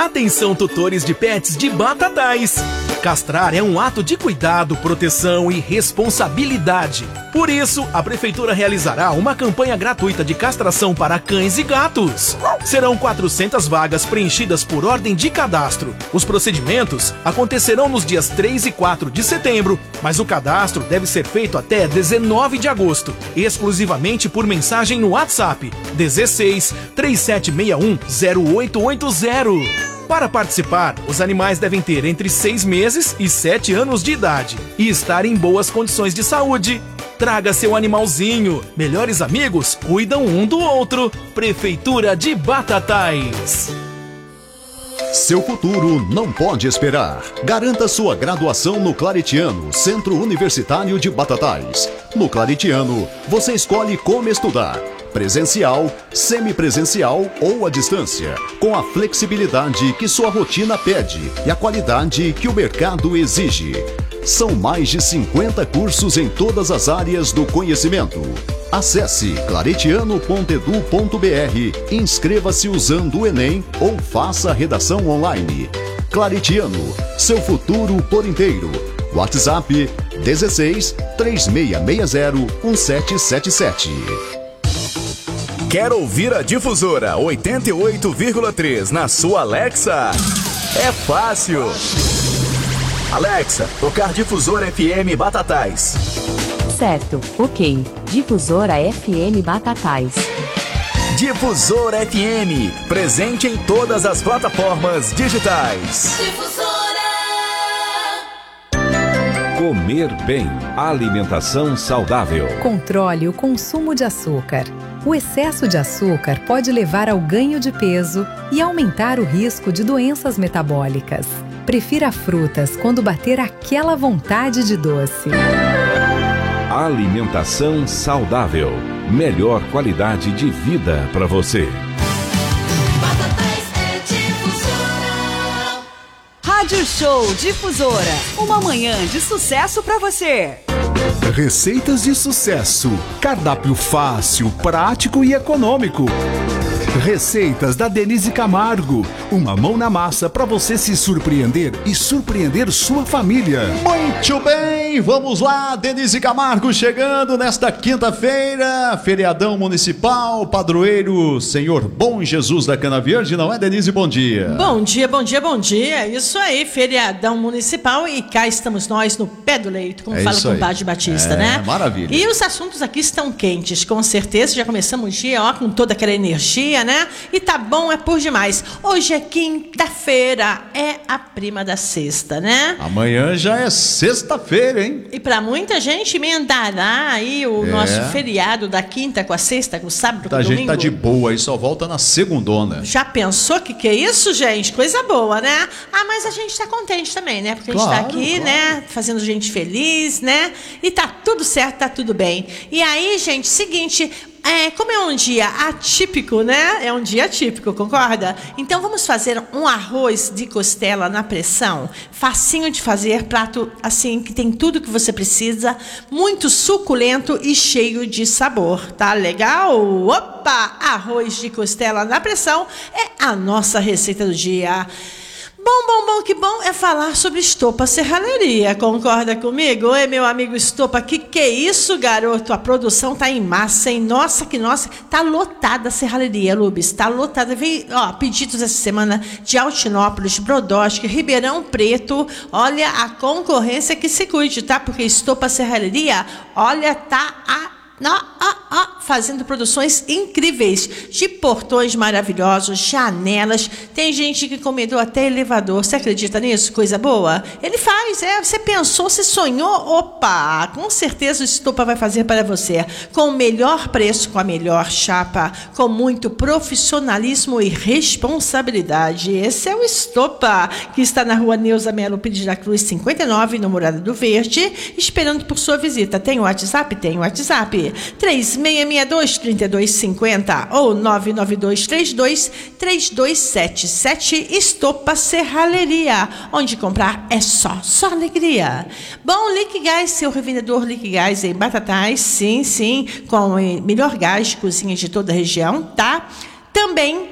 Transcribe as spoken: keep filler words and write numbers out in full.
Atenção, tutores de pets de Batatais! Castrar é um ato de cuidado, proteção e responsabilidade. Por isso, a Prefeitura realizará uma campanha gratuita de castração para cães e gatos. Serão quatrocentas vagas preenchidas por ordem de cadastro. Os procedimentos acontecerão nos dias três e quatro de setembro, mas o cadastro deve ser feito até dezenove de agosto, exclusivamente por mensagem no WhatsApp dezesseis, três sete seis um, zero oito oito zero. Para participar, os animais devem ter entre seis meses e sete anos de idade e estar em boas condições de saúde. Traga seu animalzinho. Melhores amigos cuidam um do outro. Prefeitura de Batatais. Seu futuro não pode esperar. Garanta sua graduação no Claretiano, Centro Universitário de Batatais. No Claretiano, você escolhe como estudar. Presencial, semipresencial ou à distância, com a flexibilidade que sua rotina pede e a qualidade que o mercado exige. São mais de cinquenta cursos em todas as áreas do conhecimento. Acesse claretiano ponto edu ponto br, inscreva-se usando o Enem ou faça a redação online. Claretiano, seu futuro por inteiro. WhatsApp dezesseis, três seis seis zero, um sete sete sete. Quer ouvir a Difusora oitenta e oito vírgula três na sua Alexa? É fácil! Alexa, tocar Difusora F M Batatais. Certo, ok. Difusora F M Batatais. Difusora F M, presente em todas as plataformas digitais. Difusora! Comer bem, alimentação saudável. Controle o consumo de açúcar. O excesso de açúcar pode levar ao ganho de peso e aumentar o risco de doenças metabólicas. Prefira frutas quando bater aquela vontade de doce. Alimentação saudável. Melhor qualidade de vida para você. Rádio Show Difusora. Uma manhã de sucesso para você. Receitas de sucesso. Cardápio fácil, prático e econômico. Receitas da Denise Camargo. Uma mão na massa para você se surpreender e surpreender sua família. Muito bem, vamos lá. Denise Camargo chegando nesta quinta-feira. Feriadão municipal, padroeiro Senhor Bom Jesus da Cana Verde, não é, Denise? Bom dia. Bom dia, bom dia, bom dia. Isso aí, feriadão municipal e cá estamos nós no pé do leito, como é fala com o Padre Batista, é, né? Maravilha. E os assuntos aqui estão quentes, com certeza. Já começamos o dia, ó, com toda aquela energia, né? E tá bom, é por demais. Hoje é quinta-feira, é a prima da sexta, né? Amanhã já é sexta-feira, hein? E pra muita gente emendará aí o é. nosso feriado da quinta com a sexta, com o sábado, com o a domingo. gente tá de boa aí, só volta na segundona. Já pensou que que é isso, gente? Coisa boa, né? Ah, mas a gente tá contente também, né? Porque claro, a gente tá aqui, claro. né? Fazendo gente feliz, né? E tá tudo certo, tá tudo bem. E aí, gente, seguinte... É, como é um dia atípico, né? É um dia atípico, concorda? Então vamos fazer um arroz de costela na pressão, facinho de fazer, prato assim que tem tudo que você precisa, muito suculento e cheio de sabor, tá legal? Opa! Arroz de costela na pressão é a nossa receita do dia. Bom, bom, bom, que bom é falar sobre Estopa Serralheria, concorda comigo? Oi, meu amigo Estopa, que que é isso, garoto? A produção tá em massa, hein? Nossa, que nossa, tá lotada a serralheria, Lubes, tá lotada. Veio, ó, pedidos essa semana de Altinópolis, Brodowski, Ribeirão Preto. Olha, a concorrência que se cuide, tá? Porque Estopa Serralheria, olha, tá a... Não, ah, ah, fazendo produções incríveis de portões maravilhosos, janelas. Tem gente que encomendou até elevador. Você acredita nisso? Coisa boa? Ele faz, é. Você pensou, você sonhou? Opa! Com certeza o Estopa vai fazer para você. Com o melhor preço, com a melhor chapa, com muito profissionalismo e responsabilidade. Esse é o Estopa, que está na rua Neuza Melo Pires da Cruz, cinquenta e nove, no Morada do Verde, esperando por sua visita. Tem o WhatsApp? Tem o WhatsApp. três seis seis dois, três dois cinco zero ou nove nove dois três dois, três dois sete sete. Estopa Serralheria, onde comprar é só, só alegria. Bom, Liquigás, seu revendedor Liquigás em Batatais, sim, sim, com o melhor gás de cozinha de toda a região, tá? Também